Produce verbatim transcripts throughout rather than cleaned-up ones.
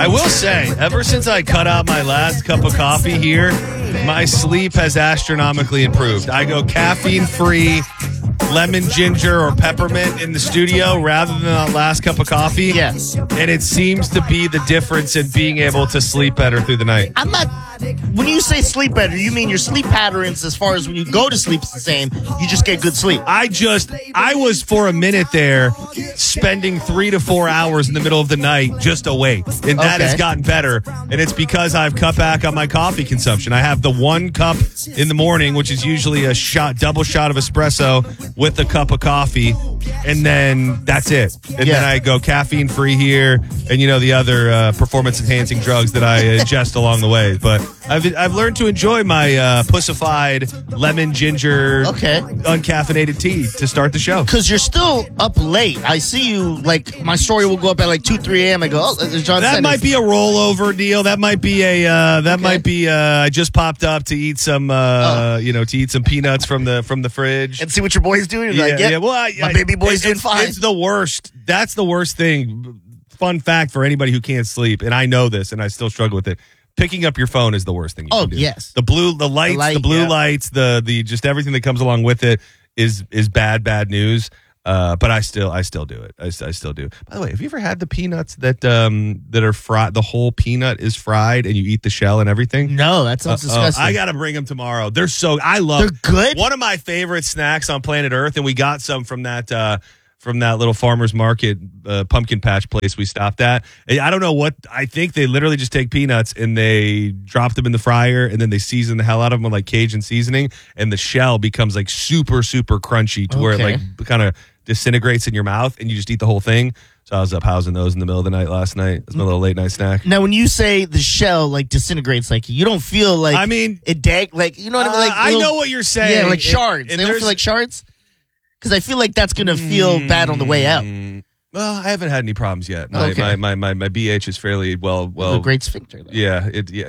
I will say, ever since I cut out my last cup of coffee here, my sleep has astronomically improved. I go caffeine-free, lemon ginger or peppermint in the studio rather than that last cup of coffee. Yes. And it seems to be the difference in being able to sleep better through the night. I'm not. When you say sleep better, you mean your sleep patterns as far as when you go to sleep is the same. You just get good sleep. I just, I was for a minute there spending three to four hours in the middle of the night just awake. And that Okay. has gotten better. And it's because I've cut back on my coffee consumption. I have the one cup in the morning, which is usually a shot, double shot of espresso with a cup of coffee. And then that's it. And Yeah. then I go caffeine free here. And, you know, the other uh, performance enhancing drugs that I ingest along the way. But I've I've learned to enjoy my uh, pussified lemon ginger Okay. uncaffeinated tea to start the show. Because you're still up late. I see you, like, my story will go up at like two, three a.m. I go, oh, there's John That Sennett. might be a rollover deal. That might be a. Uh, that Okay. might be. Uh, I just popped up to eat some. Uh, Oh. You know, to eat some peanuts from the from the fridge. And see what your boy's doing. You're like, yeah, Well, I, my I- baby boy's it- doing it's, fine. It's the worst. That's the worst thing. Fun fact for anybody who can't sleep, and I know this, and I still struggle with it. Picking up your phone is the worst thing you Oh, can do. yes. The blue, the lights, the, light, blue yeah. lights, the the just everything that comes along with it is is bad, bad news. Uh, but I still, I still do it. I, I still do. By the way, have you ever had the peanuts that um that are fried? The whole peanut is fried, and you eat the shell and everything. No, that sounds Uh, disgusting. I gotta bring them tomorrow. They're so I love. They're good? One of my favorite snacks on planet Earth, and we got some from that uh, from that little farmer's market uh, pumpkin patch place we stopped at. I don't know what I think. They literally just take peanuts and they drop them in the fryer, and then they season the hell out of them with like Cajun seasoning, and the shell becomes like super super crunchy to where it Okay. like kind of disintegrates in your mouth, and you just eat the whole thing. So I was up housing those in the middle of the night last night. It's my little late night snack. Now, when you say the shell like disintegrates, like you don't feel like I mean, it dag like you know what I mean? Like Uh, I little- know what you're saying. Yeah, like And- shards. and they don't there's- feel like shards because I feel like that's gonna feel bad on the way out. Mm, Well, I haven't had any problems yet. My Okay. my, my, my, my B H is fairly well well. a great sphincter. Though. Yeah, it yeah.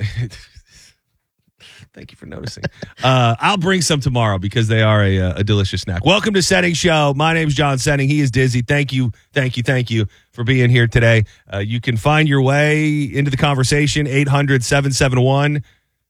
Thank you for noticing. Uh, I'll bring some tomorrow because they are a, a delicious snack. Welcome to Setting Show. My name's John Setting. He is Dizzy. Thank you, thank you, thank you for being here today. Uh, you can find your way into the conversation, eight hundred, seven seven one,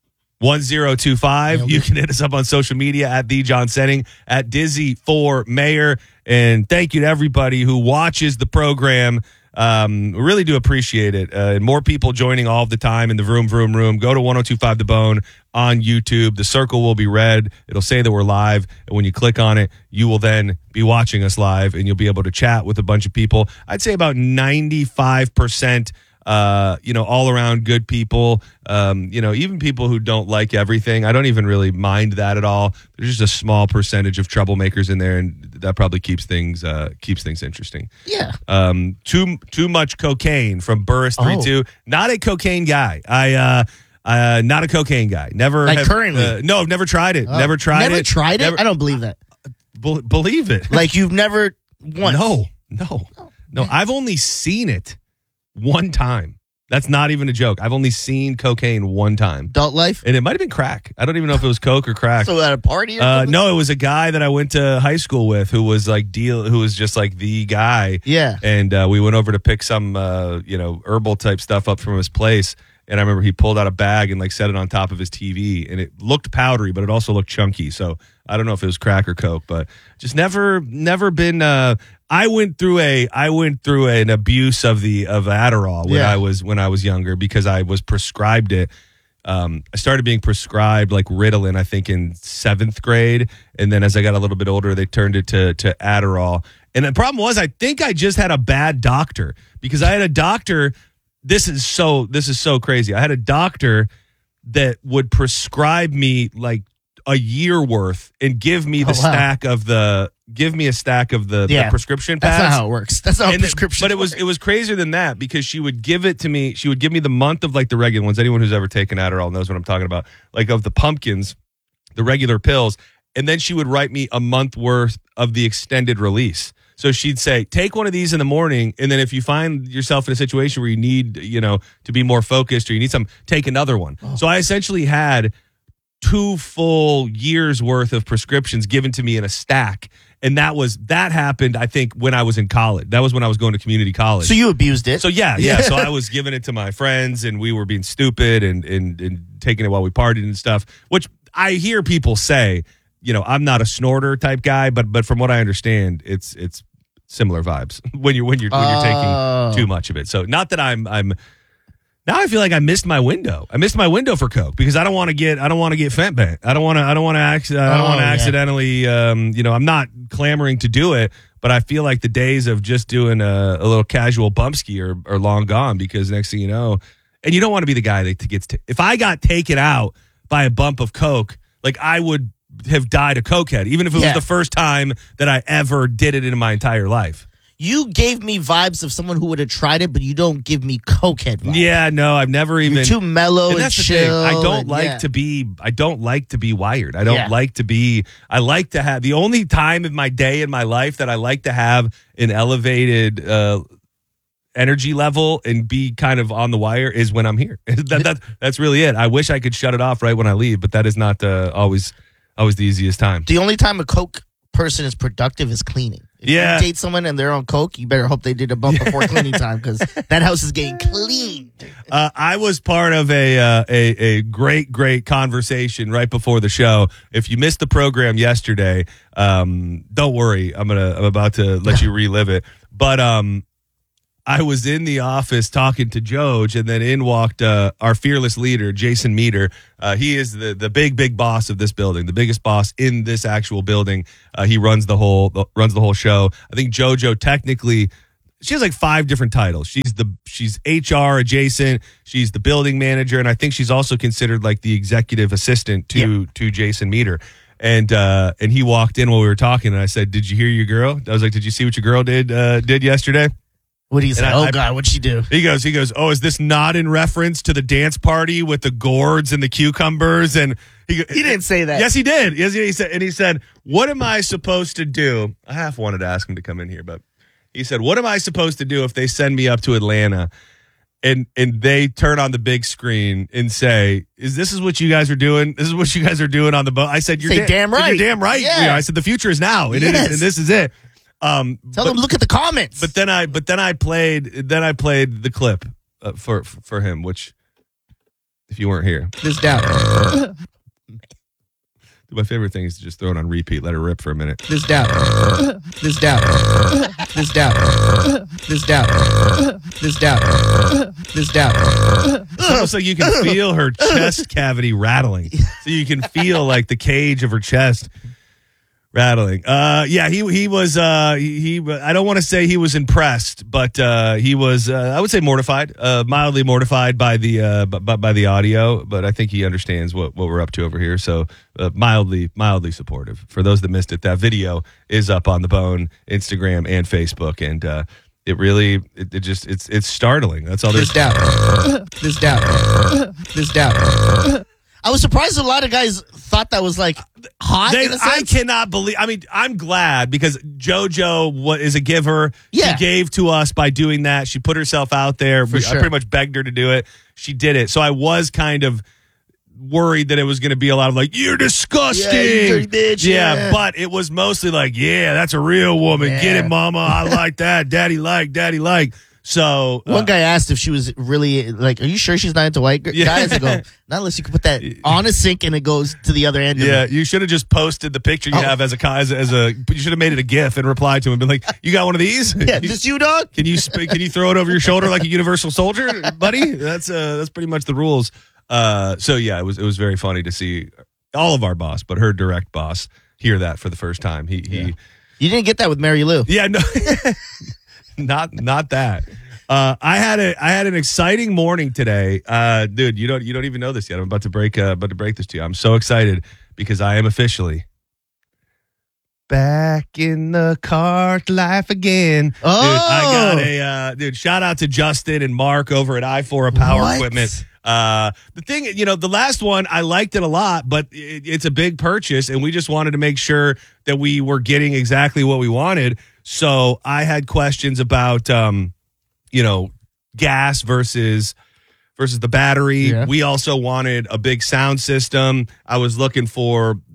one zero two five. Nailed You it. can hit us up on social media at The John Setting, at Dizzy for Mayor. And thank you to everybody who watches the program. Um, we really do appreciate it. Uh, and more people joining all the time in the Vroom Vroom Room. Go to ten twenty-five The Bone on YouTube. The circle will be red. It'll say that we're live. And when you click on it, you will then be watching us live, and you'll be able to chat with a bunch of people. I'd say about ninety-five percent Uh, you know, all around good people, um, you know, even people who don't like everything. I don't even really mind that at all. There's just a small percentage of troublemakers in there, and that probably keeps things uh, keeps things interesting. Yeah. Um, too too much cocaine from Burris three two. Not a cocaine guy. I uh, uh, not a cocaine guy. Never Like have, currently? Uh, no, never tried it. Oh. never tried never it. tried it. Never- I don't believe that. Be- believe it. Like you've never once. No, no, no. I've only seen it one time. That's not even a joke. I've only seen cocaine one time. Adult life. And it might have been crack. I don't even know if it was coke or crack. So at a party. Or Uh, something? no, it was a guy that I went to high school with who was like deal, who was just like the guy. Yeah. And uh, we went over to pick some, uh, you know, herbal type stuff up from his place. And I remember he pulled out a bag and like set it on top of his T V, and it looked powdery, but it also looked chunky. So I don't know if it was crack or coke, but just never, never been. Uh, I went through a, I went through an abuse of the of Adderall when Yeah. I was when I was younger because I was prescribed it. Um, I started being prescribed like Ritalin, I think, in seventh grade, and then as I got a little bit older, they turned it to to Adderall. And the problem was, I think I just had a bad doctor because I had a doctor. This is so this is so crazy. I had a doctor that would prescribe me like a year worth and give me the Oh, wow. stack of the give me a stack of the, Yeah. the prescription That's pads. not how it works. That's not how And the- prescription. but it was it was crazier than that because she would give it to me. She would give me the month of like the regular ones. Anyone who's ever taken Adderall knows what I'm talking about. Like of the pumpkins, the regular pills, and then she would write me a month worth of the extended release. So she'd say, take one of these in the morning, and then if you find yourself in a situation where you need, you know, to be more focused or you need some, take another one. Oh. So I essentially had two full years worth of prescriptions given to me in a stack. And that was that happened, I think, when I was in college. That was when I was going to community college. So you abused it. So yeah, yeah. So I was giving it to my friends, and we were being stupid and and and taking it while we partied and stuff. Which I hear people say, you know, I'm not a snorter type guy, but but from what I understand, it's it's similar vibes when you're when you're when you're Oh. taking too much of it. So not that I'm I'm. Now I feel like I missed my window. I missed my window for coke because I don't want to get I don't want to get fent bent. I don't want to I don't want to acc- I don't Oh, want to yeah. accidentally um, you know, I'm not clamoring to do it, but I feel like the days of just doing a, a little casual bump ski are, are long gone because next thing you know, and you don't want to be the guy that gets t- if I got taken out by a bump of coke, like I would have died a cokehead, even if it Yeah. was the first time that I ever did it in my entire life. You gave me vibes of someone who would have tried it, but you don't give me cokehead vibes. Yeah, no, I've never even You're too mellow and and, that's the chill. thing. I don't and- like yeah. to be. I don't like to be wired. I don't Yeah. like to be. I like to have the only time in my day in my life that I like to have an elevated uh, energy level and be kind of on the wire is when I'm here. that, that that's really it. I wish I could shut it off right when I leave, but that is not uh, always always the easiest time. The only time a coke person is productive is cleaning. If Yeah. you date someone and they're on coke, you better hope they did a bump before cleaning time because that house is getting cleaned. Uh, I was part of a, uh, a a great great conversation right before the show. If you missed the program yesterday, um, don't worry. I'm gonna I'm about to let you relive it. But um, I was in the office talking to Joj, and then in walked uh, our fearless leader, Jason Meter. Uh, he is the the big big boss of this building, the biggest boss in this actual building. Uh, he runs the whole the, runs the whole show. I think JoJo technically. She has like five different titles. She's the she's H R adjacent. She's the building manager, and I think she's also considered like the executive assistant to to Jason Meter. And uh, and he walked in while we were talking, and I said, "Did you hear your girl?" I was like, "Did you see what your girl did uh, did yesterday?" What do you say? And I- Oh, I- God, what'd she do? He goes, he goes, "Oh, is this not in reference to the dance party with the gourds and the cucumbers?" And he, He didn't say that. Yes, he did. Yes, he said, and he said, "What am I supposed to do?" I half wanted to ask him to come in here, but he said, "What am I supposed to do if they send me up to Atlanta and and they turn on the big screen and say, is this is what you guys are doing? This is what you guys are doing on the boat?" I said, "You're Say da- damn I said, right. You're damn right." Yeah. You know, I said, "The future is now, and, it is, Yes. and this is it." Um, Tell but- them, look at the comments. but then I, but then I played, then I played the clip uh, for for him. Which, if you weren't here, this down. my favorite thing is to just throw it on repeat, let it rip for a minute. This down. This down. This down. This down. This down. This down. It's almost like you can feel her chest cavity rattling, so you can feel like the cage of her chest rattling. Uh, yeah, he he was. Uh, he, he I don't want to say he was impressed, but uh, he was. Uh, I would say mortified, uh, mildly mortified by the uh, by, by the audio. But I think he understands what, what we're up to over here. So uh, mildly mildly supportive. For those that missed it, that video is up on the Bone Instagram and Facebook, and uh, it really it, it just it's it's startling. That's all there's. This down. This down. This down. I was surprised a lot of guys thought that was like hot. They, in a I sense. cannot believe. I mean, I'm glad because JoJo what is a giver. Yeah. She gave to us by doing that. She put herself out there. For I sure. pretty much begged her to do it. She did it. So I was kind of worried that it was going to be a lot of like, "You're disgusting, Yeah, you dirty bitch, Yeah, yeah. but it was mostly like, "Yeah, that's a real woman. Get Yeah. it, mama. I like that. Daddy like. Daddy like." So uh, One guy asked if she was really like, "Are you sure she's not into white g- Yeah. guys?" I go, "Not unless you can put that on a sink and it goes to the other end." Yeah, of it. you should have just posted the picture you Oh. have as a as a, as a. You should have made it a GIF and replied to him, been like, "You got one of these? Yeah, this you, dog. Can you sp- can you throw it over your shoulder like a universal soldier, buddy?" That's uh that's pretty much the rules. Uh, so yeah, it was it was very funny to see all of our boss, but her direct boss hear that for the first time. He he, You didn't get that with Mary Lou. yeah, no, not not that. Uh, I had a I had an exciting morning today, uh, dude. You don't you don't even know this yet. I'm about to break uh, about to break this to you. I'm so excited because I am officially back in the cart life again. Oh. Dude, I got a uh, dude. Shout out to Justin and Mark over at I four Power What? Equipment. Uh, the thing, you know, the last one I liked it a lot, but it, it's a big purchase, and we just wanted to make sure that we were getting exactly what we wanted. So I had questions about, um, you know, gas versus versus the battery. Yeah. We also wanted a big sound system. I was looking for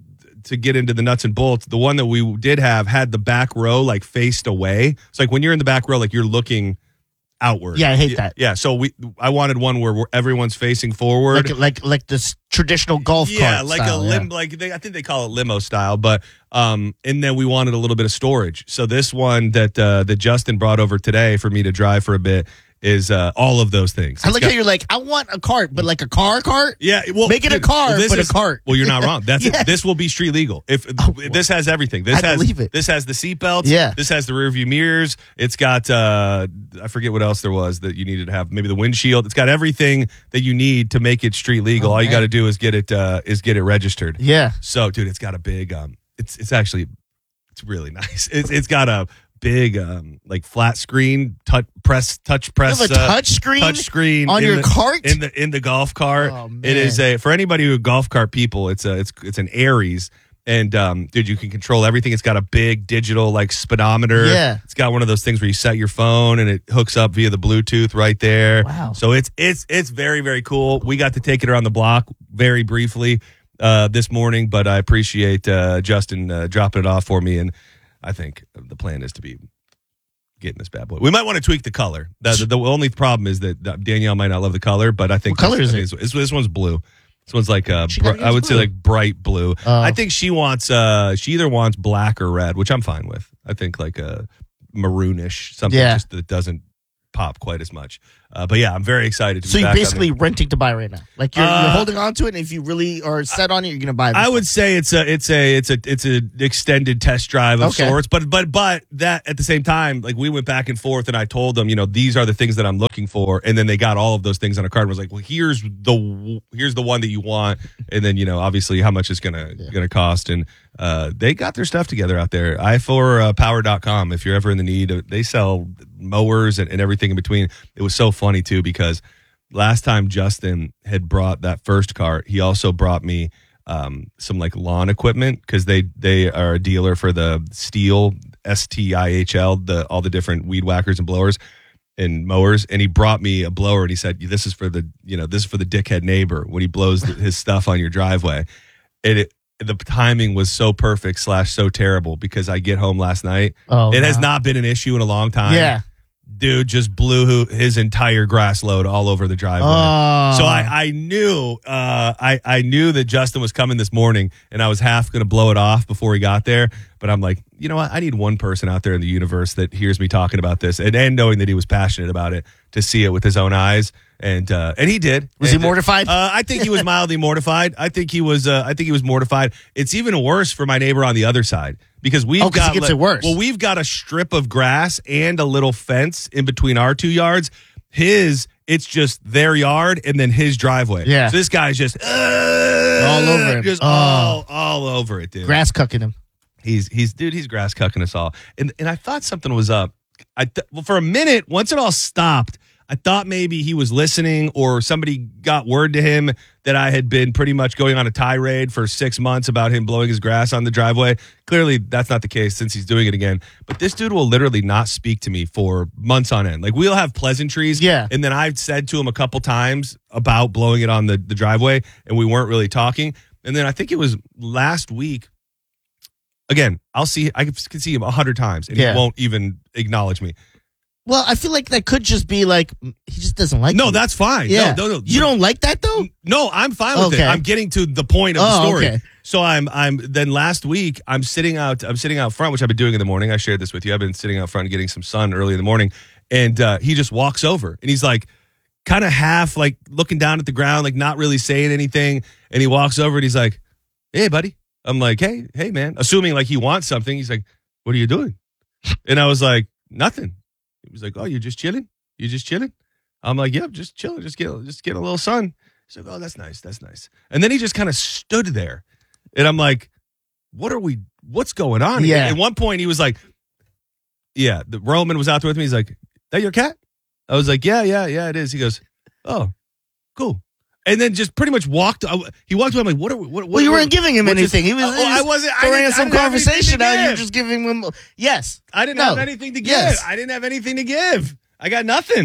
to get into the nuts and bolts, the one that we did have had the back row like faced away. It's like when you're in the back row, like you're looking outward. Yeah, I hate that. Yeah, so we I wanted one where, where everyone's facing forward, like like like this traditional golf cart. Yeah, like style, a lim, yeah. like they, I think they call it limo style, but um, and then we wanted a little bit of storage. So this one that uh, that Justin brought over today for me to drive for a bit is uh, all of those things. I It's like got- how you're like, I want a cart, but like a car cart. Yeah, well, Make it a dude, car, this but is- a cart. Well, you're not wrong. That's Yeah. it. This will be street legal. If Oh, this has everything, this I has believe it. this has the seatbelts. Yeah. this has the rear view mirrors. It's got uh, I forget what else there was that you needed to have. Maybe the windshield. It's got everything that you need to make it street legal. Oh, All you man. got to do is get it uh, is get it registered. Yeah. So, dude, it's got a big. Um, it's it's actually it's really nice. It's it's got a big um like flat screen touch press touch press You have a uh, touch screen touch screen on in your the- cart? in the in the golf cart. Oh, man. It is a for anybody who golf cart people. It's a it's it's an Aries. And um, dude, you can control everything. It's got a big digital like speedometer. Yeah. It's got one of those things where you set your phone and it hooks up via the Bluetooth right there. Wow. So it's it's it's very very cool. We got to take it around the block very briefly uh, this morning, but I appreciate uh, Justin uh, dropping it off for me, and I think the plan is to be getting this bad boy. We might want to tweak the color. The, the, the only problem is that uh, Danielle might not love the color, but I think What color this, is I it? think This, this one's blue. This one's like uh, She br- gotta use I would say blue. like bright blue. Oh. I think she wants uh, she either wants black or red, which I'm fine with. I think like a maroonish something Yeah. just that doesn't pop quite as much. Uh, but yeah, I'm very excited to So be you're back on basically the- renting to buy right now. Like you're, Uh, you're holding on to it, and if you really are set on it, you're gonna buy it. I would say it's a it's a it's a it's a extended test drive of Okay. sorts, but but but that at the same time, like we went back and forth, and I told them, you know, these are the things that I'm looking for, and then they got all of those things on a card. And was like, well, here's the here's the one that you want, and then you know, obviously, how much it's gonna gonna cost, and uh, they got their stuff together out there. I four power dot com. If you're ever in the need, of, they sell mowers and, and everything in between. It was so funny too because last time Justin had brought that first cart, he also brought me um, some like lawn equipment because they they are a dealer for the Stihl S T I H L, the all the different weed whackers and blowers and mowers. And he brought me a blower and he said, "This is for the you know this is for the dickhead neighbor when he blows his stuff on your driveway." And it the timing was so perfect slash so terrible because I get home last night. Oh, it has wow. not been an issue in a long time. Yeah. Dude just blew who- his entire grass load all over the driveway. Oh. So I, I knew uh, I, I knew that Justin was coming this morning, and I was half going to blow it off before he got there. But I'm like, you know what? I need one person out there in the universe that hears me talking about this, and, and knowing that he was passionate about it, to see it with his own eyes. And uh, and he did. Was he And, mortified? Uh, I think he was mildly mortified. I think he was. Uh, I think he was mortified. It's even worse for my neighbor on the other side because we've Oh, 'cause got it gets like- it worse. Well, we've got a strip of grass and a little fence in between our two yards. His, it's just their yard and then his driveway. Yeah. So this guy's just uh, All over him. just Oh. all all over it, dude. Grass cucking him. He's he's dude. He's grass cucking us all. And and I thought something was up. I th- well for a minute once it all stopped. I thought maybe he was listening or somebody got word to him that I had been pretty much going on a tirade for six months about him blowing his grass on the driveway. Clearly, that's not the case since he's doing it again. But this dude will literally not speak to me for months on end. Like, we'll have pleasantries. Yeah. And then I've said to him a couple times about blowing it on the, the driveway, and we weren't really talking. And then I think it was last week. Again, I'll see, I can see him a hundred times, and Yeah. he won't even acknowledge me. Well, I feel like that could just be like he just doesn't like. No, you. that's fine. yeah. No, no, no. You don't like that though. No, I'm fine with Okay. it. I'm getting to the point of the Oh, story. okay. So I'm I'm then last week I'm sitting out I'm sitting out front, which I've been doing in the morning. I shared this with you. I've been sitting out front getting some sun early in the morning, and uh, he just walks over and he's like kind of half like looking down at the ground, like not really saying anything. And he walks over and he's like, "Hey, buddy." I'm like, "Hey, hey, man." Assuming like he wants something. He's like, "What are you doing?" And I was like, "Nothing." He was like, "Oh, you're just chilling? You just chilling?" I'm like, "Yep, just chilling, just get just get a little sun." He's like, "Oh, that's nice, that's nice." And then he just kind of stood there, and I'm like, "What are we? What's going on?" Yeah. At one point, he was like, "Yeah." The Roman was out there with me. He's like, "That your cat?" I was like, "Yeah, yeah, yeah, it is." He goes, "Oh, cool." And then just pretty much walked. I, he walked away. I'm like, "What are we?" What, Well, you what- weren't giving him what's this- anything. He was. Oh, he was I wasn't. I throwing didn't- in some I didn't have anything conversation to out. You're give. just giving him. Yes. I didn't No. have anything to give. Yes. I didn't have anything to give. I got nothing.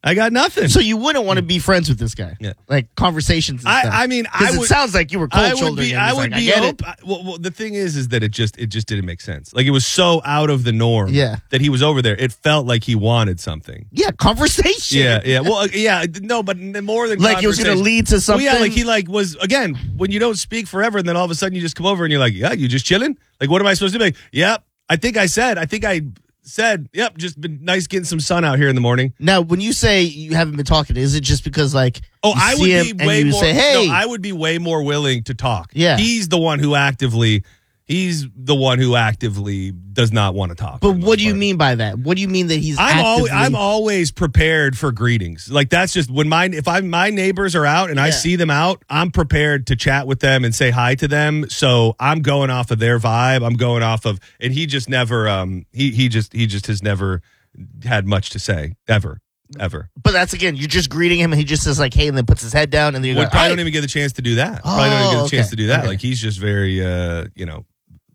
I got nothing. So you wouldn't want to be friends with this guy? Yeah. Like conversations and I, stuff. I mean, I Because would. it sounds like you were cold I would shouldering be. him. I He's would like, be. I get Op- I- well, well, the thing is, is that it just it just didn't make sense. Like it was so out of the norm. Yeah. That he was over there. It felt like he wanted something. Yeah, conversation. Yeah, yeah. Well, uh, yeah. No, but n- more than Like it was going to conversation. lead to something. Well, yeah, like he like was again when you don't speak forever, and then all of a sudden you just come over and you're like, yeah, you just chilling. Like, what am I supposed to be? Like, yep. I think I said. I think I said. Yep. Just been nice getting some sun out here in the morning. Now, when you say you haven't been talking, is it just because like Oh, you I would see him be and way you more. say, hey, No, I would be way more willing to talk. Yeah. He's the one who actively. He's the one who actively does not want to talk. but for the what most do you part. mean by that? What do you mean that he's I'm actively? always I'm always prepared for greetings. Like that's just when my if I my neighbors are out and I Yeah. see them out, I'm prepared to chat with them and say hi to them. So I'm going off of their vibe. I'm going off of and he just never um he he just he just has never had much to say ever. Ever. But that's again, you're just greeting him and he just says like, hey, and then puts his head down and then you We go, probably "Hey." don't even get the chance to do that. probably don't even get Oh, the chance okay. to do that. Okay. Like he's just very uh, you know,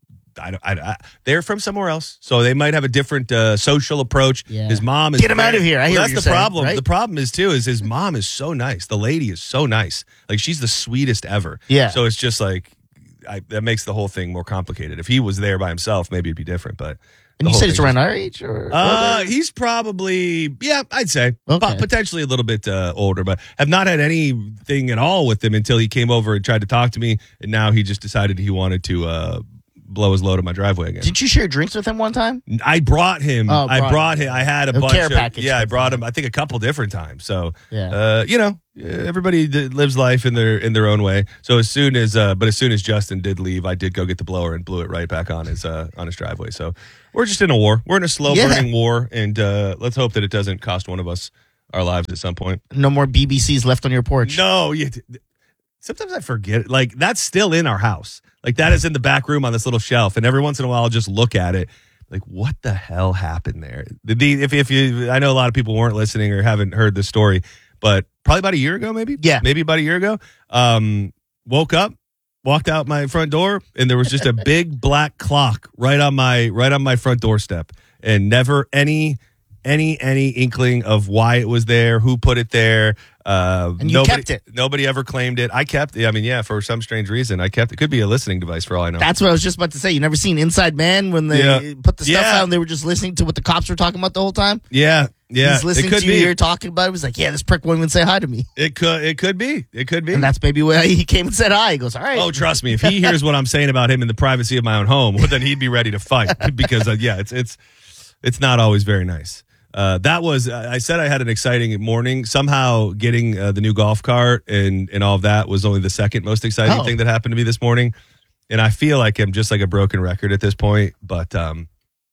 I don't I, I they're from somewhere else. So they might have a different uh, social approach. Yeah. His mom is Get him very- out of here. I hear well, what that's you're the saying, problem. right? The problem is too is his mom is so nice. The lady is so nice. Like she's the sweetest ever. Yeah. So it's just like I, that makes the whole thing more complicated. If he was there by himself, maybe it'd be different. But And the you whole said it's thing around is- our age or uh, older? he's probably, yeah, I'd say Okay. po- potentially a little bit uh, older, but have not had anything at all with him until he came over and tried to talk to me, and now he just decided he wanted to uh, blow his load in my driveway again. Didn't you share drinks with him one time? I brought him. Oh, I brought brought him. I had a, A bunch care of package yeah. I with brought him. him. I think a couple different times. So Yeah. uh, you know, everybody that lives life in their in their own way. So as soon as, uh, but as soon as Justin did leave, I did go get the blower and blew it right back on his uh, on his driveway. So we're just in a war. We're in a slow Yeah. burning war, and uh, let's hope that it doesn't cost one of us our lives at some point. No more B B Cs left on your porch. No, you, sometimes I forget. Like that's still in our house. Like that is in the back room on this little shelf, and every once in a while I'll just look at it. Like what the hell happened there? The, the, if if you, I know a lot of people weren't listening or haven't heard the story, but probably about a year ago, maybe. Yeah. maybe about a year ago. Um, woke up, walked out my front door, and there was just a big black clock right on my right on my front doorstep, and never any any any inkling of why it was there, who put it there. Uh, And you nobody, kept it. Nobody ever claimed it. I kept it. I mean, yeah, for some strange reason, I kept it. Could be a listening device for all I know. That's what I was just about to say. You never seen Inside Man when they Yeah. put the stuff Yeah. out and they were just listening to what the cops were talking about the whole time? yeah, yeah. He's listening it could to you be. here talking about it. He was like, yeah, this prick won't even say hi to me. It could. It could be. It could be. And that's maybe why he came and said hi. He goes, all right. Oh, trust me. If he hears what I'm saying about him in the privacy of my own home, well, then he'd be ready to fight because, uh, yeah, it's it's it's not always very nice. Uh, that was I said I had an exciting morning. Somehow getting uh, the new golf cart and and all of that was only the second most exciting Oh. thing that happened to me this morning. And I feel like I'm just like a broken record at this point. But um,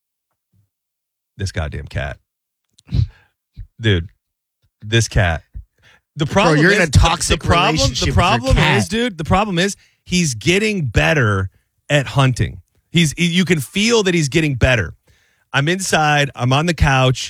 this goddamn cat, dude, this cat. The problem you're is, in a toxic the, the problem, relationship The with your problem cat. is, dude. The problem is he's getting better at hunting. He's you can feel that he's getting better. I'm inside. I'm on the couch.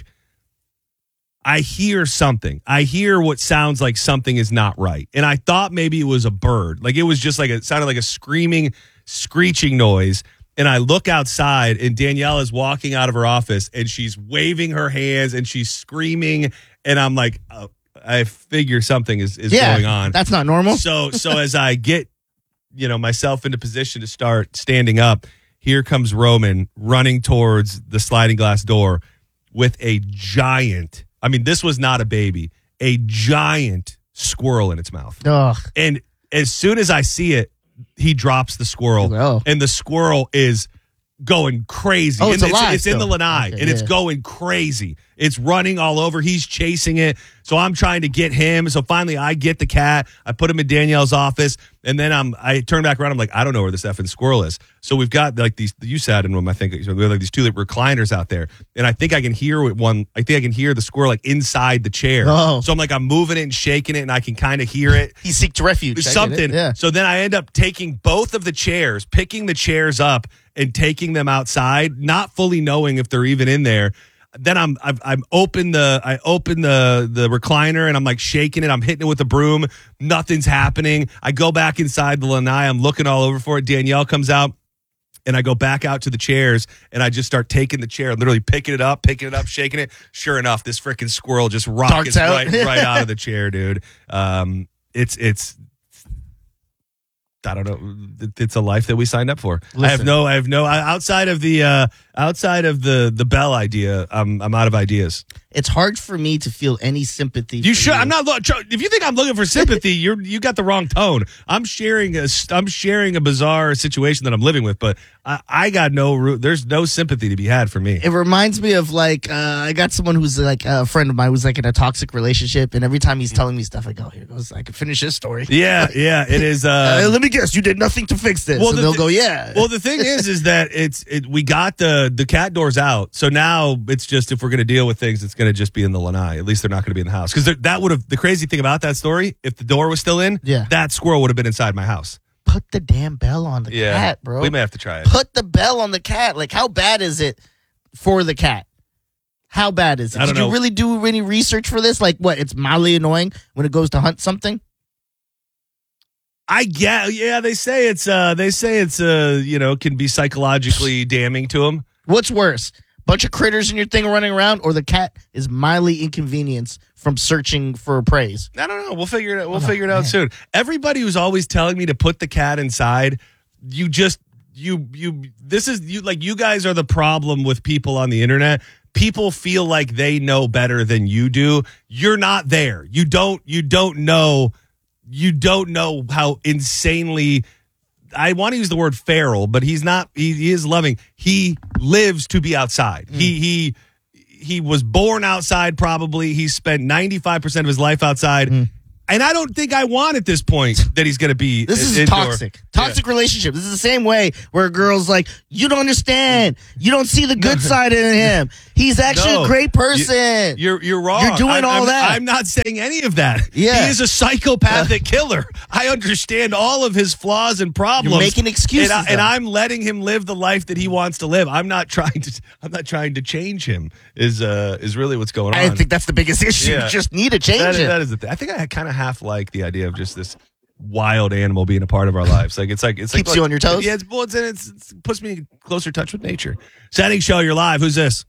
I hear something. I hear what sounds like something is not right. And I thought maybe it was a bird. Like it was just like it sounded like a screaming, screeching noise. And I look outside and Danielle is walking out of her office and she's waving her hands and she's screaming. And I'm like, oh, I figure something is, is yeah, going on. That's not normal. So so as I get, you know, myself into position to start standing up, here comes Roman running towards the sliding glass door with a giant, I mean, this was not a baby, a giant squirrel in its mouth. Ugh. And as soon as I see it, he drops the squirrel. Oh. And the squirrel is going crazy. Oh, it's And alive it's, in the still. lanai, Okay, and it's yeah. going crazy. It's running all over. He's chasing it. So I'm trying to get him. So finally I get the cat. I put him in Danielle's office. And then I'm, I turn back around. I'm like, I don't know where this effing squirrel is. So we've got like these, you sat in them, I think. So we have like these two recliners out there. And I think I can hear it one, I think I can hear the squirrel like inside the chair. Oh. So I'm like, I'm moving it and shaking it and I can kind of hear it. He seeked refuge. I get it. Something. Yeah. So then I end up taking both of the chairs, picking the chairs up and taking them outside, not fully knowing if they're even in there. Then I'm I've I'm open the I open the the recliner and I'm like shaking it. I'm hitting it with a broom. Nothing's happening. I go back inside the lanai. I'm looking all over for it. Danielle comes out and I go back out to the chairs, and I just start taking the chair, literally picking it up, picking it up, shaking it. Sure enough, this freaking squirrel just rockets out. right, right out of the chair, dude. Um, it's it's. I don't know. It's a life that we signed up for. Listen. I have no. I have no. Outside of the uh, outside of the the Bell idea, I'm I'm out of ideas. It's hard for me to feel any sympathy. You for should. I'm not. Lo- if you think I'm looking for sympathy, you're you got the wrong tone. I'm sharing a. I'm sharing a bizarre situation that I'm living with, but I, I got no. root. There's no sympathy to be had for me. It reminds me of like uh, I got someone who's like a friend of mine who's like in a toxic relationship, and every time he's telling me stuff, I go, "Here goes. I can finish this story." Yeah, yeah. It is. Uh, Uh, let me guess. You did nothing to fix this. Well, and the they'll thi- go, "Yeah." Well, the thing is, is that it's it. We got the the cat doors out, so now it's just if we're going to deal with things, it's going to just be in the lanai. At least they're not going to be in the house because that would have. The crazy thing about that story, if the door was still in, Yeah. that squirrel would have been inside my house. Put the damn bell on the cat, bro. We may have to try it. Put the bell on the cat. Like, how bad is it for the cat? How bad is it? I don't Did know. you really do any research for this? Like, what? It's mildly annoying when it goes to hunt something. I get. Yeah, they say it's. Uh, they say it's. Uh, you know, can be psychologically damning to them. What's worse? Bunch of critters in your thing running around, or the cat is mildly inconvenienced from searching for praise? I don't know. We'll figure it out. We'll Oh, figure it out man. soon. Everybody who's always telling me to put the cat inside, you just you you this is you like you guys are the problem with people on the internet. People feel like they know better than you do. You're not there. You don't you don't know you don't know how insanely I want to use the word feral, but he's not. He, he is loving. He lives to be outside. Mm. He he he was born outside. Probably he spent ninety-five percent of his life outside. Mm. And I don't think I want at this point that he's going to be. This is indoor. toxic. Toxic relationship. This is the same way where a girl's like, you don't understand. You don't see the good side in him. He's actually No. a great person. You're you're wrong. You're doing I'm, all I'm- that. I'm not saying any of that. Yeah. He is a psychopathic killer. I understand all of his flaws and problems. You're making excuses, and, I, and though. I'm letting him live the life that he wants to live. I'm not trying to. I'm not trying to change him. Is uh is really what's going on. I think that's the biggest issue. Yeah. You just need to change That is, it. that is the thing. I think I kind of half like the idea of just this wild animal being a part of our lives. Like it's like it's Keeps like, you on your toes? Yeah, it's, well, it's, it's, it's it puts me in closer touch with nature. Setting show, you're live. Who's this?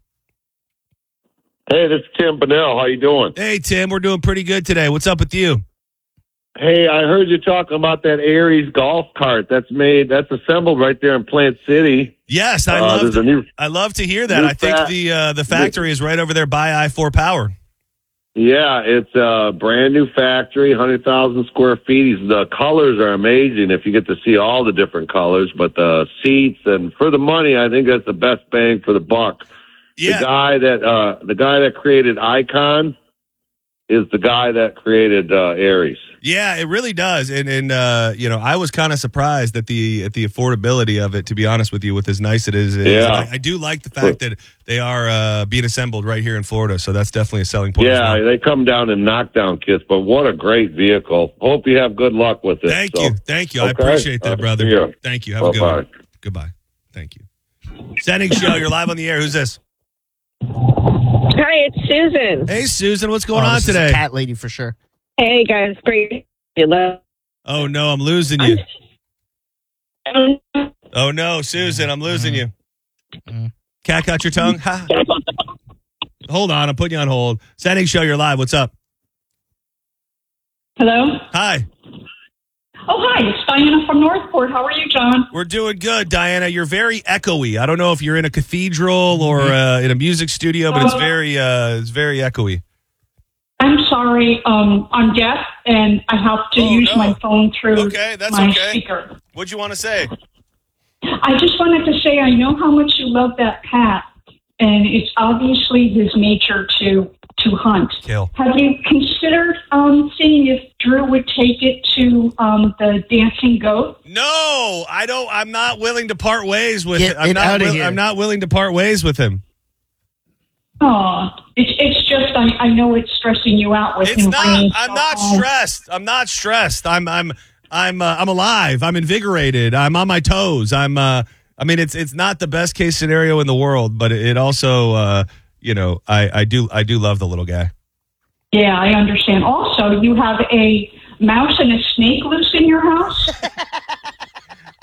Hey, this is Tim Bonnell. How you doing? Hey Tim, we're doing pretty good today. What's up with you? Hey, I heard you talking about that Aries golf cart that's made, that's assembled right there in Plant City. Yes, I Uh, love. there's To, a new- I love to hear that. new I think fa- the uh, the factory is right over there by I four Power. Yeah, it's a brand new factory, one hundred thousand square feet. The colors are amazing if you get to see all the different colors, but the seats and for the money, I think that's the best bang for the buck. Yeah, The guy that, uh, the guy that created Icon is the guy that created, uh, Aries. yeah, it really does. And and uh, you know, I was kind of surprised at the at the affordability of it. To be honest with you, with as nice it is, it is. Yeah. I, I do like the fact that they are uh, being assembled right here in Florida. So that's definitely a selling point. as Yeah, well. they come down in knockdown kits, but what a great vehicle. Hope you have good luck with it. Thank So, you, thank you. I okay. appreciate that, Uh, brother. yeah. Thank you. Have a good Bye-bye. one. Goodbye. Thank you. Setting show, you're live on the air. Who's this? Hi, it's Susan. Hey, Susan, what's going Oh, on this is a today? cat lady for sure. Hey, guys. Great. You love. Oh no, I'm losing you. Um, Oh no, Susan, I'm losing you. Mm. Cat got your tongue? Ha. Hold on, I'm putting you on hold. Setting show, you're live. What's up? Hello? Hi. Oh, hi. It's Diana from Northport. How are you, John? We're doing good, Diana. You're very echoey. I don't know if you're in a cathedral or uh, in a music studio, but it's very, uh, it's very echoey. I'm sorry. Um, I'm deaf, and I have to Oh, use no. my phone through Okay, that's my okay. speaker. What'd you want to say? I just wanted to say I know how much you love that cat, and it's obviously his nature to to hunt. Kill. Have you considered um, seeing if Drew would take it to um, the dancing goat? No, I don't. I'm not willing to part ways with. Get I'm it not. outta will- here. I'm not willing to part ways with him. Oh, it's it's just I, I know it's stressing you out with It's him. not. bringing I'm stuff not home. stressed. I'm not stressed. I'm. I'm. I'm. Uh, I'm alive. I'm invigorated. I'm on my toes. I'm. Uh, I mean, it's. It's not the best case scenario in the world, but it, it also. Uh, you know, I. I do. I do love the little guy. Yeah, I understand. Also, you have a mouse and a snake loose in your house?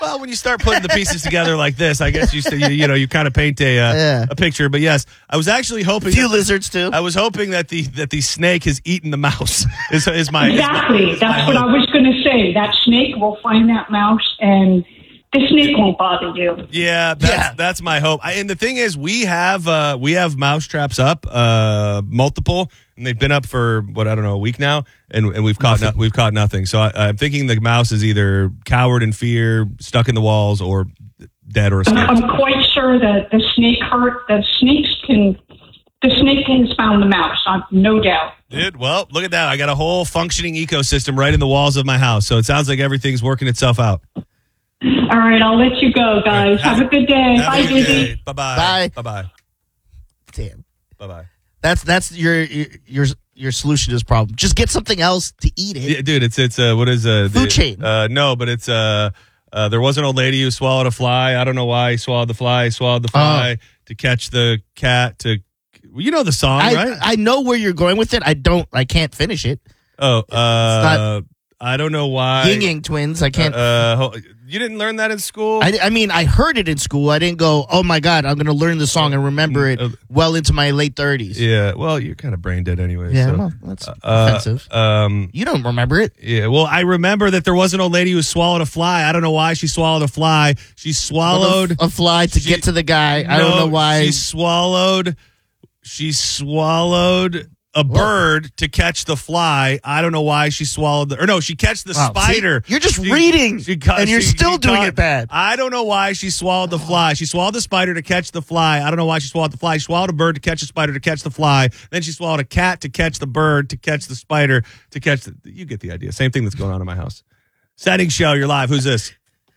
Well, when you start putting the pieces together like this, I guess you still, you, you know you kind of paint a uh, Yeah. a picture. But yes, I was actually A hoping few that, lizards too. I was hoping that the that the snake has eaten the mouse. is, is my is my- Exactly. is my That's what I hope. was going to say. That snake will find that mouse, and the snake won't bother you. Yeah, that's Yeah. that's my hope. I, and the thing is, we have uh, we have mouse traps up, uh, multiple, and they've been up for what I don't know a week now, and, and we've caught no, we've caught nothing. So I, I'm thinking the mouse is either cowered in fear, stuck in the walls, or dead or escaped. I'm quite sure that the snake hurt. The snakes can. The snake has found the mouse. I've no doubt. Dude, well, look at that! I got a whole functioning ecosystem right in the walls of my house. So it sounds like everything's working itself out. All right, I'll let you go, guys. Have, a good day. Have Bye, a good Dizzy. day. Bye-bye. Bye. Bye-bye. Damn. Bye-bye. That's that's your your your solution to this problem. Just get something else to eat it. Yeah, dude, it's it's uh what is uh Food the- chain. Uh no, but it's uh uh there was an old lady who swallowed a fly. I don't know why he swallowed the fly. He swallowed the fly to catch the cat to you know the song, I right? I know where you're going with it. I don't. I can't finish it. oh, uh not- I don't know why. Yin Yang Twins. I can't. Uh, ho- you didn't learn that in school? I, I mean, I heard it in school. I didn't go, oh my God, I'm going to learn the song and remember it Uh, well into my late thirties. yeah, well, you're kind of brain dead anyway. Yeah, so. well, that's Uh, offensive. Um You don't remember it. Yeah, well, I remember that there was an old lady who swallowed a fly. I don't know why she swallowed a fly. She swallowed a fly to she- get to the guy. I don't No, know why. She swallowed. She swallowed a bird to catch the fly. I don't know why she swallowed the. Or no, she catched the Wow, see? spider. You're just She- reading, she caught- and you're she- still she doing caught- it bad. I don't know why she swallowed the fly. She swallowed the spider to catch the fly. I don't know why she swallowed the fly. She swallowed a bird to catch a spider to catch the fly. Then she swallowed a cat to catch the bird to catch the spider to catch the. You get the idea. Same thing that's going on in my house. Setting show. You're live. Who's this?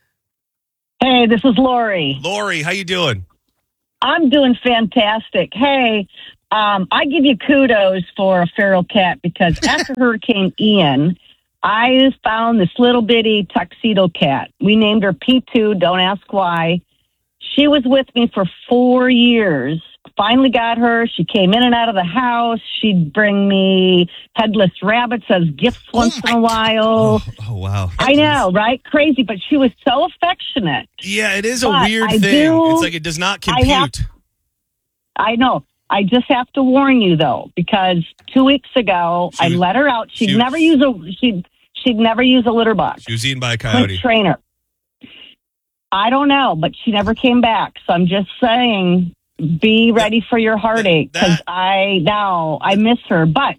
Hey, this is Lori. Lori. How you doing? I'm doing fantastic. Hey, um, I give you kudos for a feral cat because after Hurricane Ian, I found this little bitty tuxedo cat. We named her P two. Don't ask why. She was with me for four years. Finally got her. She came in and out of the house. She'd bring me headless rabbits as gifts once in a while. Oh, oh wow. I know, right? Crazy, but she was so affectionate. Yeah, it is a But weird I thing. do- It's like it does not I have- compute. I know. I just have to warn you though, because two weeks ago She I was- let her out. She'd she never was- use a she'd she'd never use a litter box. She was eaten by a Couldn't coyote. train her. I don't know, but she never came back. So I'm just saying, be ready for your heartache because that- I now I miss her. But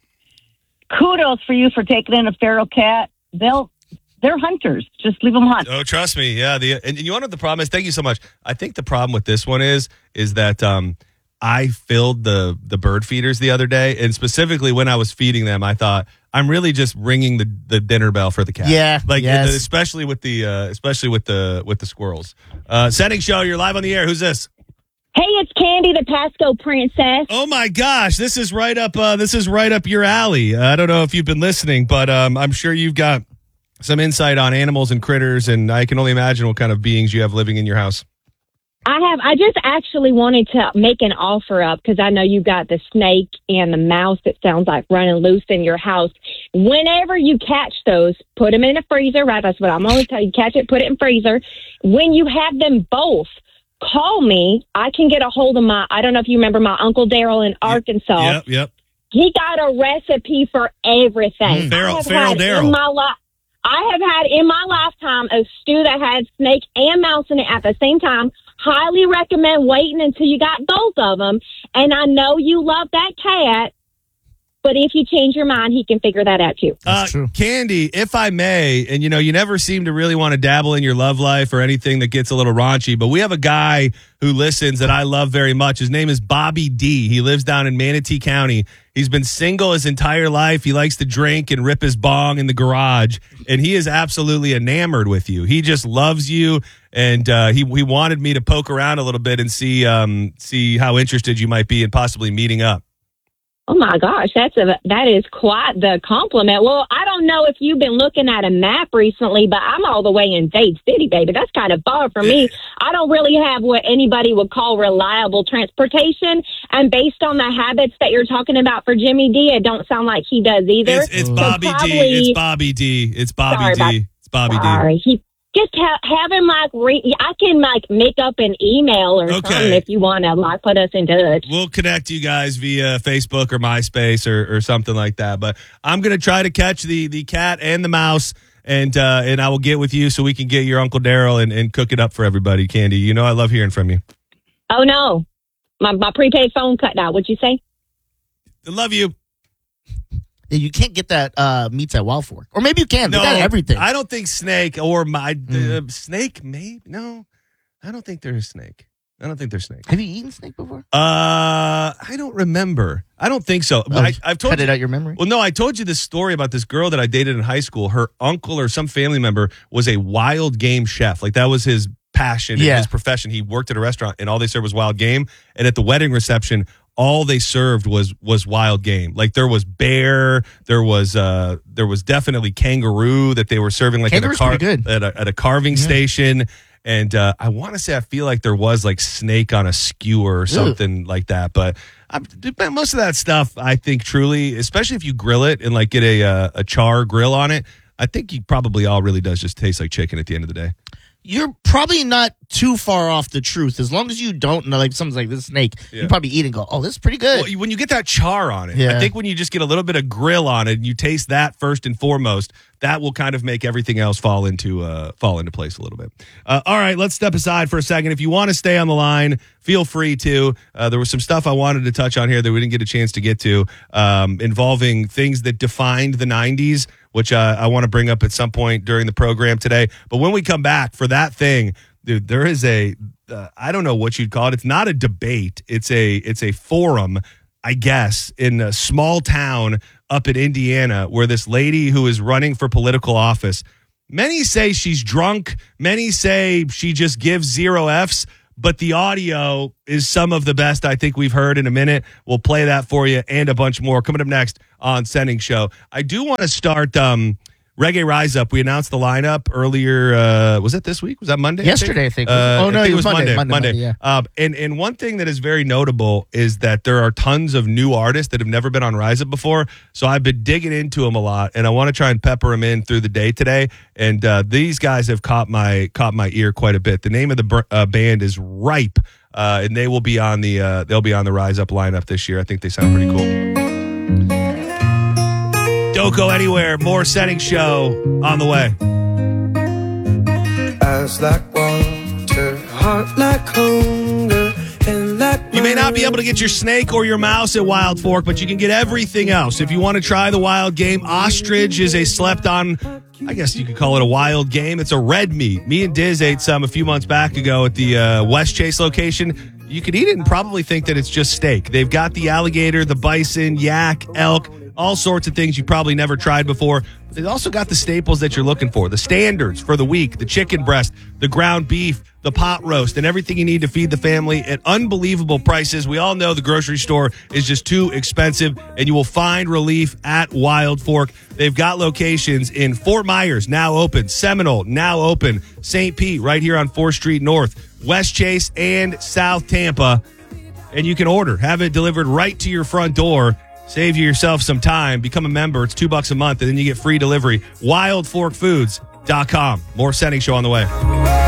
kudos for you for taking in a feral cat. They'll they're hunters. Just leave them hunt. Oh, trust me. Yeah. The and you want to know what the problem is? Thank you so much. I think the problem with this one is is that um, I filled the the bird feeders the other day, and specifically when I was feeding them, I thought I'm really just ringing the, the dinner bell for the cat. Yeah, like yes. especially with the uh, especially with the with the squirrels. Uh, setting show. You're live on the air. Who's this? Hey, it's Candy, the Pasco princess. Oh my gosh, this is right up. Uh, this is right up your alley. I don't know if you've been listening, but um, I'm sure you've got some insight on animals and critters, and I can only imagine what kind of beings you have living in your house. I have. I just actually wanted to make an offer up because I know you got the snake and the mouse that sounds like running loose in your house. Whenever you catch those, put them in a freezer, right? That's what I'm going to tell you. Catch it, put it in freezer. When you have them both, call me. I can get a hold of my, I don't know if you remember my Uncle Daryl in Arkansas. Yep, yep. He got a recipe for everything. Mm, Feral- I have Feral had Daryl. in my li- I have had in my lifetime a stew that had snake and mouse in it at the same time. Highly recommend waiting until you got both of them. And I know you love that cat, but if you change your mind, he can figure that out too. Uh, That's true. Candy, if I may, and you know, you never seem to really want to dabble in your love life or anything that gets a little raunchy, but we have a guy who listens that I love very much. His name is Bobby D. He lives down in Manatee County. He's been single his entire life. He likes to drink and rip his bong in the garage, and he is absolutely enamored with you. He just loves you, and uh, he he wanted me to poke around a little bit and see um see how interested you might be in possibly meeting up. Oh my gosh, that's a that is quite the compliment. Well, I don't know if you've been looking at a map recently, but I'm all the way in Dade City, baby. That's kind of far from me. I don't really have what anybody would call reliable transportation, and based on the habits that you're talking about for Jimmy D, it don't sound like he does either. It's, it's So Bobby D. probably- It's Bobby D. It's Bobby Sorry D. about- It's Bobby D. Sorry, he Just ha- have him like re- I can like make up an email or Okay. something if you want to like put us in touch. We'll connect you guys via Facebook or MySpace or, or something like that. But I'm going to try to catch the the cat and the mouse, and uh, and I will get with you so we can get your Uncle Daryl and, and cook it up for everybody, Candy. You know I love hearing from you. Oh no, my my prepaid phone cut out. What'd you say? I love you. Yeah, you can't get that uh, meats at Wild Fork. Or maybe you can. They got everything. I don't think snake or my Mm. uh, snake. Maybe no, I don't think there's snake. I don't think there's snake. Have you eaten snake before? Uh, I don't remember. I don't think so. Oh, I, I've told cut you. it out your memory. Well, no, I told you this story about this girl that I dated in high school. Her uncle or some family member was a wild game chef. Like that was his passion, and Yeah. his profession. He worked at a restaurant, and all they served was wild game. And at the wedding reception, all they served was was wild game. Like there was bear, there was uh, there was definitely kangaroo that they were serving like at a, Kangaroo's car- pretty good. at a at a carving station. And uh, I want to say I feel like there was like snake on a skewer or something like that. But I'm, most of that stuff, I think truly, especially if you grill it and like get a uh, a char grill on it, I think you probably all really does just taste like chicken at the end of the day. You're probably not too far off the truth. As long as you don't know, like something's like this snake, Yeah. you probably eat and go, oh, this is pretty good. Well, when you get that char on it, Yeah. I think when you just get a little bit of grill on it and you taste that first and foremost, that will kind of make everything else fall into uh, fall into place a little bit. Uh, all right, let's step aside for a second. If you want to stay on the line, feel free to. Uh, there was some stuff I wanted to touch on here that we didn't get a chance to get to, um, involving things that defined the nineties, which uh, I want to bring up at some point during the program today. But when we come back for that thing, dude, there is a uh, I don't know what you'd call it. It's not a debate. It's a it's a forum, I guess, in a small town up in Indiana where this lady who is running for political office, many say she's drunk. Many say she just gives zero Fs. But the audio is some of the best I think we've heard in a minute. We'll play that for you and a bunch more coming up next on Sending Show. I do want to start um, Reggae Rise Up. We announced the lineup earlier. Uh, was it this week? Was that Monday? Yesterday, I think. Uh, Oh, no, I think it was Monday, Monday, Monday, yeah. Um, and, and one thing that is very notable is that there are tons of new artists that have never been on Rise Up before. So I've been digging into them a lot, and I want to try and pepper them in through the day today. And uh, these guys have caught my caught my ear quite a bit. The name of the br- uh, band is Ripe, uh, and they will be on the uh, they'll be on the Rise Up lineup this year. I think they sound pretty cool. Don't go anywhere. More Setting Show on the way. Eyes like water, heart like hunger, and like You may not be able to get your snake or your mouse at Wild Fork, but you can get everything else. If you want to try the wild game, ostrich is a slept on, I guess you could call it a wild game. It's a red meat. Me and Diz ate some a few months back ago at the uh, West Chase location. You could eat it and probably think that it's just steak. They've got the alligator, the bison, yak, elk, all sorts of things you probably never tried before. They've also got the staples that you're looking for, the standards for the week, the chicken breast, the ground beef, the pot roast, and everything you need to feed the family at unbelievable prices. We all know the grocery store is just too expensive, and you will find relief at Wild Fork. They've got locations in Fort Myers, now open, Seminole, now open, Saint Pete, right here on fourth Street North, West Chase, and South Tampa. And you can order, have it delivered right to your front door. Save yourself some time. Become a member. It's two bucks a month, and then you get free delivery. wild fork foods dot com. More Sending Show on the way.